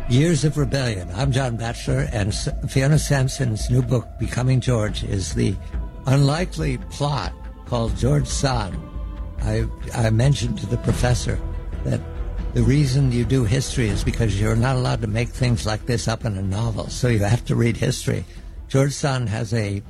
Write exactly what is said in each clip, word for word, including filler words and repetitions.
Years of Rebellion. I'm John Batchelor, and Fiona Sampson's new book, Becoming George, is the unlikely plot called George Sand. I, I mentioned to the professor that the reason you do history is because you're not allowed to make things like this up in a novel, so you have to read history. George Sand has a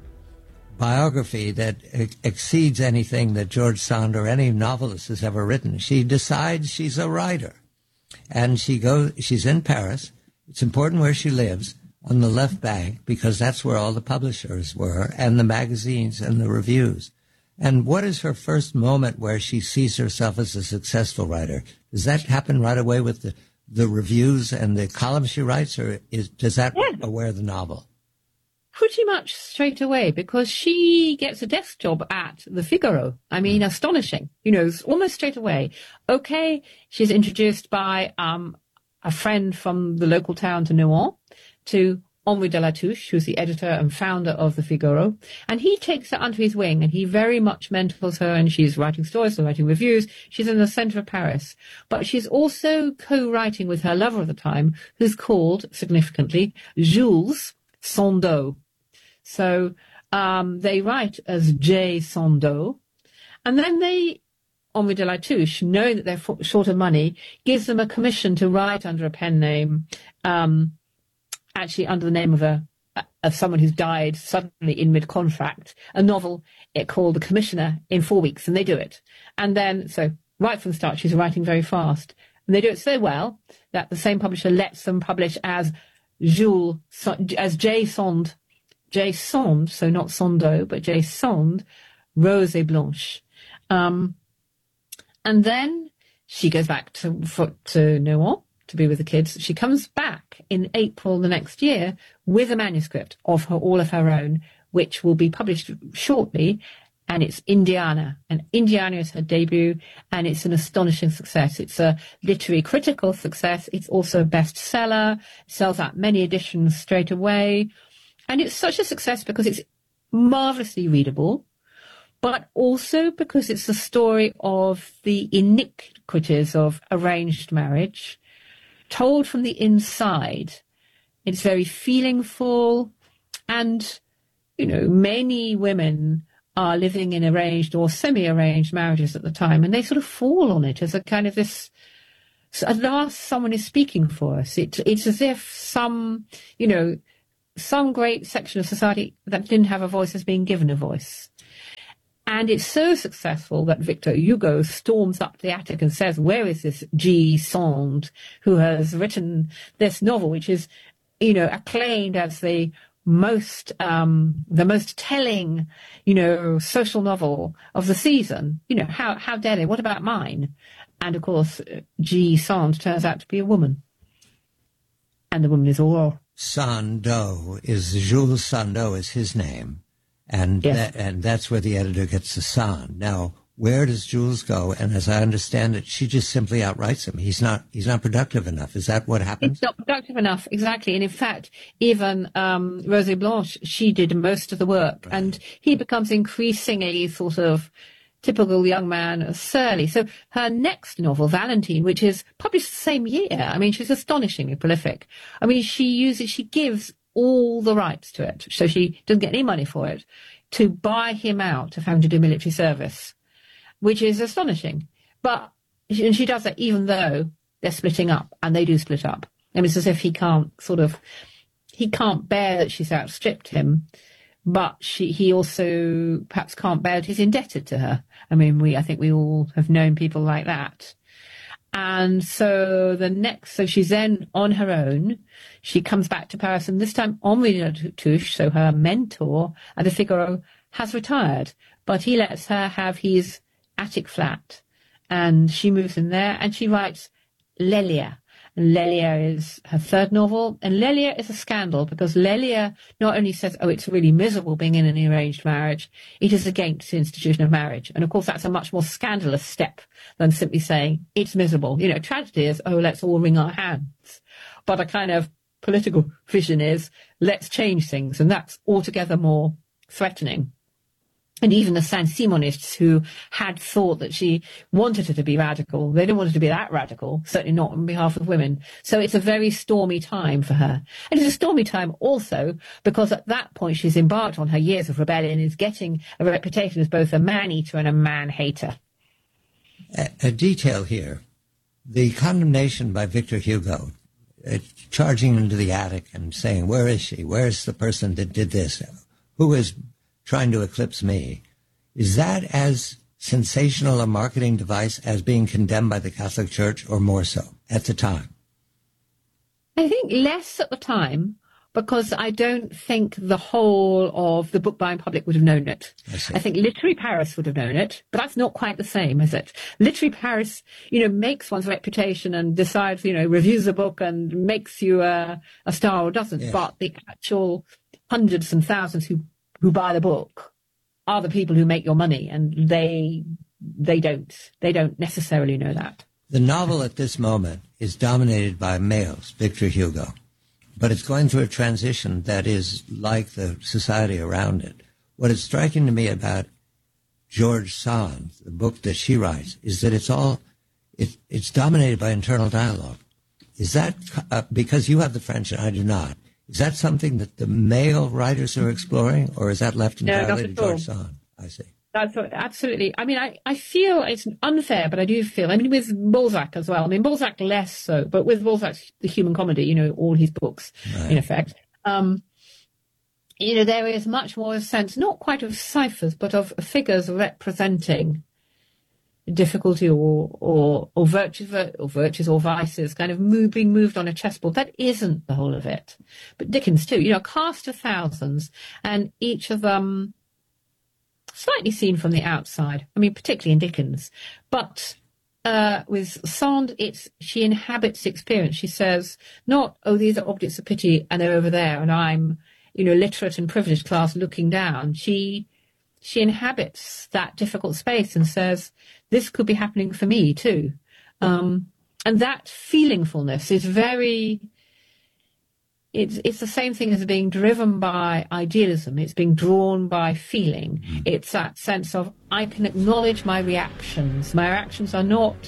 biography that ex- exceeds anything that George Sand or any novelist has ever written. She decides she's a writer, and she goes. She's in Paris. It's important where she lives, on the left bank, because that's where all the publishers were, and the magazines and the reviews. And what is her first moment where she sees herself as a successful writer? Does that happen right away with the, the reviews and the columns she writes, or is, does that Yeah. aware the novel? Pretty much straight away, because she gets a desk job at the Figaro. I mean, mm. astonishing. You know, almost straight away. Okay, she's introduced by um, a friend from the local town to Nohant to Henri de Latouche, who's the editor and founder of the Figaro, and he takes her under his wing, and he very much mentors her, and she's writing stories, writing reviews. She's in the centre of Paris, but she's also co-writing with her lover at the time, who's called, significantly, Jules Sandeau. So um, they write as J. Sandeau, and then they, Henri de Latouche, knowing that they're short of money, gives them a commission to write under a pen name, um, actually under the name of a of someone who's died suddenly in mid-contract, a novel it called The Commissioner in four weeks, and they do it. And then, so right from the start, she's writing very fast. And they do it so well that the same publisher lets them publish as Jules, as J. Sand, J. Sand, so not Sandeau, but J. Sand, Rose et Blanche. Um, and then she goes back to, for, to Nohant to be with the kids. She comes back in April the next year with a manuscript of her, all of her own, which will be published shortly, and it's Indiana. And Indiana is her debut, and it's an astonishing success. It's a literary critical success. It's also a bestseller. It sells out many editions straight away. And it's such a success because it's marvelously readable, but also because it's the story of the iniquities of arranged marriage, told from the inside. It's very feelingful, and, you know, many women are living in arranged or semi-arranged marriages at the time, and they sort of fall on it as a kind of this, at last someone is speaking for us. It, it's as if some, you know, some great section of society that didn't have a voice is being given a voice. And it's so successful that Victor Hugo storms up the attic and says, where is this G. Sand, who has written this novel, which is, you know, acclaimed as the most, um, the most telling, you know, social novel of the season. You know, how, how dare they? What about mine? And of course, G. Sand turns out to be a woman. And the woman is Aurore. Sandeau is, Jules Sandeau is his name. And yes. that, and that's where the editor gets the Sand. Now, where does Jules go? And as I understand it, she just simply outwrites him. He's not he's not productive enough. Is that what happens? It's not productive enough, exactly. And in fact, even um, Rose Blanche, she did most of the work. Right. And he becomes increasingly sort of typical young man, surly. So her next novel, Valentine, which is published the same year, I mean, she's astonishingly prolific. I mean, she uses, she gives all the rights to it, so she doesn't get any money for it, to buy him out of having to do military service, which is astonishing. But and she does that even though they're splitting up, and they do split up. I mean, it's as if he can't sort of, he can't bear that she's outstripped him, but she he also perhaps can't bear that he's indebted to her. I mean, we I think we all have known people like that. And so the next, so she's then on her own. She comes back to Paris, and this time Henri de Latouche, so her mentor at the Figaro, has retired, but he lets her have his attic flat, and she moves in there, and she writes Lélia. And Lélia is her third novel, and Lélia is a scandal because Lélia not only says, oh, it's really miserable being in an arranged marriage, it is against the institution of marriage. And of course, that's a much more scandalous step than simply saying it's miserable. You know, tragedy is, oh, let's all wring our hands. But a kind of political vision is, let's change things, and that's altogether more threatening. And even the Saint-Simonists, who had thought that she wanted her to be radical, they didn't want her to be that radical, certainly not on behalf of women. So it's a very stormy time for her. And it's a stormy time also because at that point she's embarked on her years of rebellion and is getting a reputation as both a man-eater and a man-hater. A, a detail here, the condemnation by Victor Hugo, uh, charging into the attic and saying, where is she? Where is the person that did this? Who is trying to eclipse me? Is that as sensational a marketing device as being condemned by the Catholic Church, or more so at the time? I think less at the time, because I don't think the whole of the book buying public would have known it. I see. I think Literary Paris would have known it, but that's not quite the same, is it? Literary Paris, you know, makes one's reputation and decides, you know, reviews a book and makes you a, a star or doesn't. Yes. But the actual hundreds and thousands who who buy the book are the people who make your money, and they they don't they don't necessarily know that. The novel at this moment is dominated by males, Victor Hugo, but it's going through a transition that is like the society around it. What is striking to me about George Sand, the book that she writes, is that it's all it, it's dominated by internal dialogue. Is that uh, because you have the French and I do not? Is that something that the male writers are exploring, or is that left entirely no, to George Sand? I see. That's what, absolutely. I mean, I, I feel it's unfair, but I do feel, I mean, with Balzac as well. I mean, Balzac less so, but with Balzac's The Human Comedy, you know, all his books, right, in effect, um, you know, there is much more a sense, not quite of ciphers, but of figures representing difficulty or or or virtues or virtues or vices kind of move, being moved on a chessboard. That isn't the whole of it. But Dickens too, you know, a cast of thousands, and each of them slightly seen from the outside. I mean, particularly in Dickens. But uh, with Sand, it's she inhabits experience. She says, not, oh, these are objects of pity and they're over there and I'm, you know, literate and privileged class looking down. She she inhabits that difficult space and says, this could be happening for me too. Um, and that feelingfulness is very, it's, it's the same thing as being driven by idealism. It's being drawn by feeling. Mm. It's that sense of, I can acknowledge my reactions. My reactions are not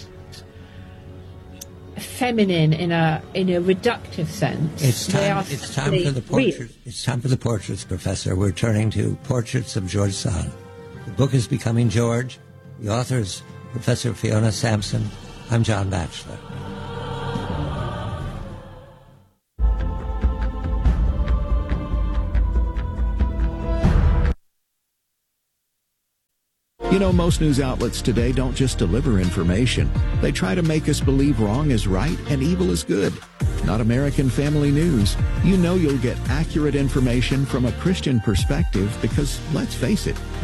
feminine in a in a reductive sense. It's time, it's time for the portrait. It's time for the portraits, Professor. We're turning to Portraits of George Sand. The book is Becoming George. The author is Professor Fiona Sampson. I'm John Batchelor. You know, most news outlets today don't just deliver information. They try to make us believe wrong is right and evil is good. Not American Family News. You know you'll get accurate information from a Christian perspective because, let's face it,